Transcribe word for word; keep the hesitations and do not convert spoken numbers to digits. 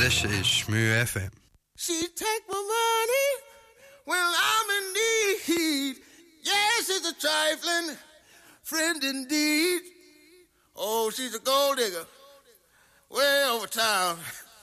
This is Shmoo F M. She take my money when I'm in need. Yes, it's a trifling friend indeed. Oh, she's a gold digger way over town.